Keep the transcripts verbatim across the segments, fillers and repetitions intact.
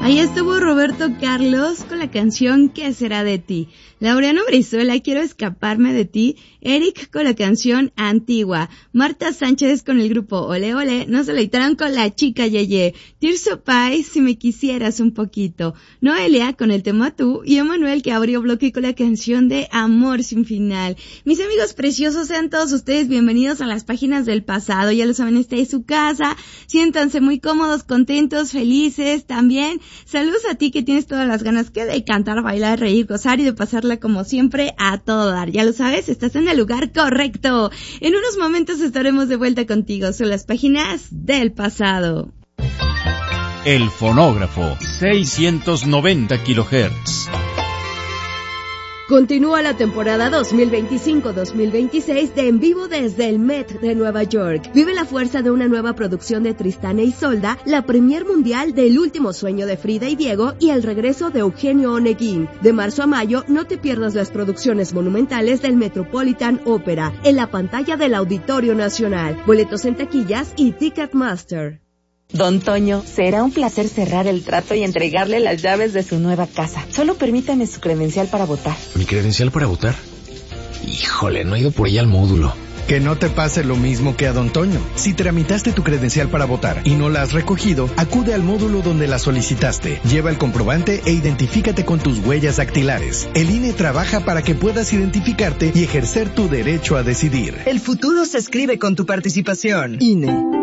Ahí estuvo Roberto Carlos con la canción ¿Qué será de ti? Laureano Brizuela, Quiero escaparme de ti. Eric con la canción Antigua. Marta Sánchez con el grupo Ole Ole nos deleitaron con La Chica Yeye. Tirso Pais, Si me quisieras un poquito. Noelia con el tema Tú y Emanuel que abrió bloque con la canción de Amor sin final. Mis amigos preciosos, sean todos ustedes bienvenidos a las páginas del pasado. Ya lo saben, esta es su casa. Siéntanse muy cómodos, contentos, felices también. Saludos a ti que tienes todas las ganas que de cantar, bailar, reír, gozar y de pasarla como siempre a todo dar. Ya lo sabes, estás en el lugar correcto. En unos momentos estaremos de vuelta contigo. Son las páginas del pasado. El fonógrafo, seiscientos noventa kilohertz. Continúa la temporada dos mil veinticinco dos mil veintiséis de En Vivo desde el Met de Nueva York. Vive la fuerza de una nueva producción de Tristán e Isolda, la premier mundial del Último Sueño de Frida y Diego y el regreso de Eugenio Oneguín. De marzo a mayo, no te pierdas las producciones monumentales del Metropolitan Opera en la pantalla del Auditorio Nacional. Boletos en taquillas y Ticketmaster. Don Toño, será un placer cerrar el trato y entregarle las llaves de su nueva casa. Solo permítame su credencial para votar. ¿Mi credencial para votar? Híjole, no he ido por ella al módulo. Que no te pase lo mismo que a Don Toño. Si tramitaste tu credencial para votar y no la has recogido, acude al módulo donde la solicitaste. Lleva el comprobante e identifícate con tus huellas dactilares. El I N E trabaja para que puedas identificarte y ejercer tu derecho a decidir. El futuro se escribe con tu participación. I N E.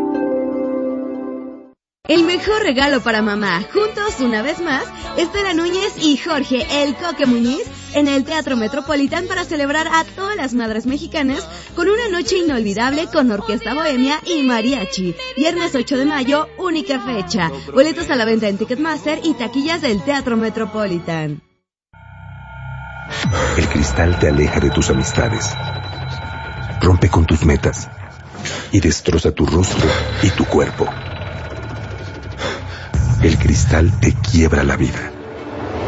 El mejor regalo para mamá. Juntos, una vez más, Estela Núñez y Jorge El Coque Muñiz en el Teatro Metropolitan para celebrar a todas las madres mexicanas con una noche inolvidable con orquesta bohemia y mariachi. Viernes ocho de mayo, única fecha. Boletos a la venta en Ticketmaster y taquillas del Teatro Metropolitan. El cristal te aleja de tus amistades, rompe con tus metas y destroza tu rostro y tu cuerpo. El cristal te quiebra la vida.